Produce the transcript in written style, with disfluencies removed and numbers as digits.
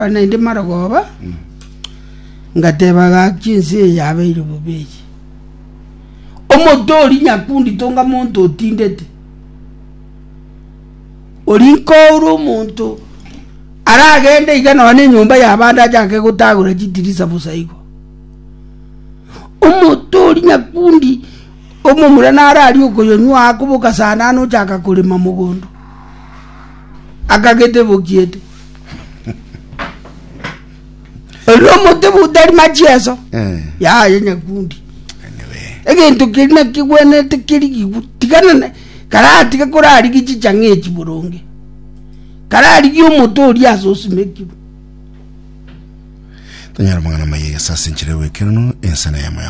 ana indi maragoba ngatebaga kinse yabe iri bubeji omotori nyakundi tonga muntu otindete olinkouru muntu aragende igana wane nyumba yabanda jake gutagura jidirisa busaigo omotori nyakundi omumura narari ukoyonywa akubuka sana no chaka kulima mugondo akagete bokiete Romote budari macheso. Ya nyakundi. Anyway. Ege ntukirina kigwene tikiri tigana karati kakorari gichichange chiburonge. Karari yo motori asosimeki. Tanyara mangana maye sasa nchirewe kirano ensana ya